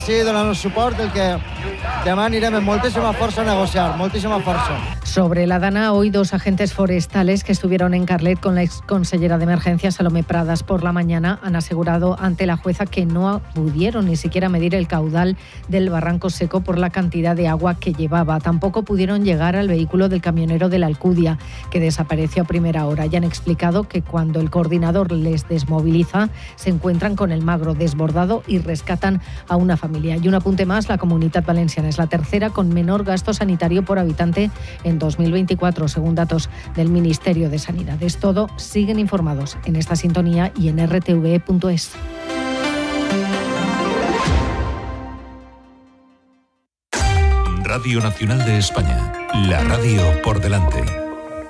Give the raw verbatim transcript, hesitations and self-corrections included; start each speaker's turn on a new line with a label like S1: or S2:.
S1: Sí, donant suport del que demà anirem amb moltíssima força a negociar, moltíssima força.
S2: Sobre la Dana, hoy dos agentes forestales que estuvieron en Carlet con la exconsellera de Emergencia, Salomé Pradas, por la mañana, han asegurado ante la jueza que no pudieron ni siquiera medir el caudal del barranco seco por la cantidad de agua que llevaba. Tampoco pudieron llegar al vehículo del camionero de la Alcudia, que desapareció a primera hora. Y han explicado que cuando el coordinador les desmoviliza, se encuentran con el Magro desbordado y rescatan a una familia. Y un apunte más, la Comunitat Valenciana es la tercera con menor gasto sanitario por habitante en dos mil veinticuatro, según datos del Ministerio de Sanidad. Es todo. Siguen informados en esta sintonía y en r t v punto es.
S3: Radio Nacional de España, la radio por delante.